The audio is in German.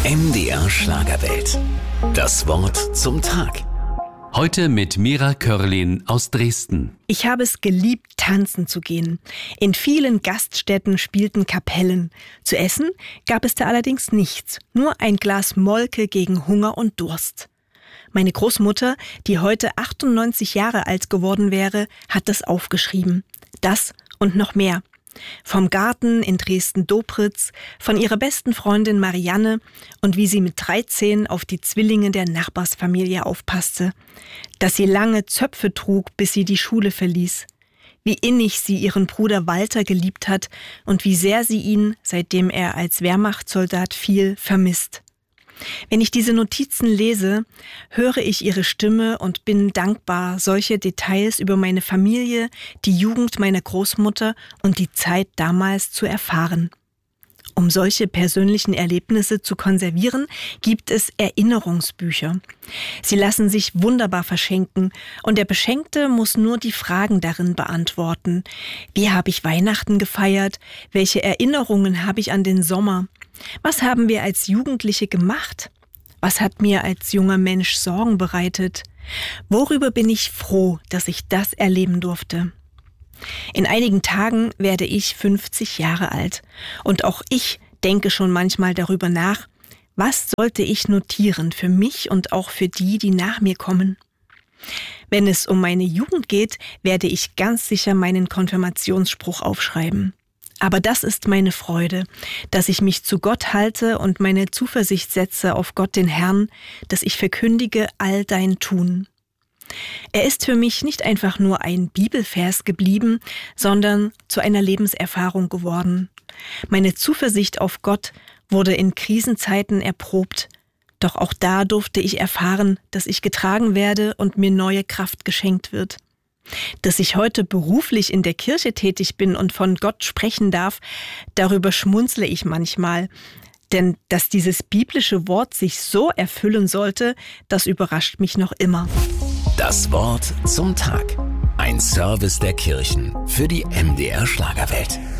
MDR Schlagerwelt. Das Wort zum Tag. Heute mit Mira Körlin aus Dresden. Ich habe es geliebt, tanzen zu gehen. In vielen Gaststätten spielten Kapellen. Zu essen gab es da allerdings nichts. Nur ein Glas Molke gegen Hunger und Durst. Meine Großmutter, die heute 98 Jahre alt geworden wäre, hat das aufgeschrieben. Das und noch mehr. Vom Garten in Dresden-Dobritz, von ihrer besten Freundin Marianne und wie sie mit 13 auf die Zwillinge der Nachbarsfamilie aufpasste. Dass sie lange Zöpfe trug, bis sie die Schule verließ. Wie innig sie ihren Bruder Walter geliebt hat und wie sehr sie ihn, seitdem er als Wehrmachtssoldat fiel, vermisst. Wenn ich diese Notizen lese, höre ich ihre Stimme und bin dankbar, solche Details über meine Familie, die Jugend meiner Großmutter und die Zeit damals zu erfahren. Um solche persönlichen Erlebnisse zu konservieren, gibt es Erinnerungsbücher. Sie lassen sich wunderbar verschenken und der Beschenkte muss nur die Fragen darin beantworten. Wie habe ich Weihnachten gefeiert? Welche Erinnerungen habe ich an den Sommer? Was haben wir als Jugendliche gemacht? Was hat mir als junger Mensch Sorgen bereitet? Worüber bin ich froh, dass ich das erleben durfte? In einigen Tagen werde ich 50 Jahre alt und auch ich denke schon manchmal darüber nach, was sollte ich notieren für mich und auch für die, die nach mir kommen? Wenn es um meine Jugend geht, werde ich ganz sicher meinen Konfirmationsspruch aufschreiben. Aber das ist meine Freude, dass ich mich zu Gott halte und meine Zuversicht setze auf Gott den Herrn, dass ich verkündige all dein Tun. Er ist für mich nicht einfach nur ein Bibelvers geblieben, sondern zu einer Lebenserfahrung geworden. Meine Zuversicht auf Gott wurde in Krisenzeiten erprobt, doch auch da durfte ich erfahren, dass ich getragen werde und mir neue Kraft geschenkt wird. Dass ich heute beruflich in der Kirche tätig bin und von Gott sprechen darf, darüber schmunzle ich manchmal. Denn dass dieses biblische Wort sich so erfüllen sollte, das überrascht mich noch immer. Das Wort zum Tag. Ein Service der Kirchen für die MDR Schlagerwelt.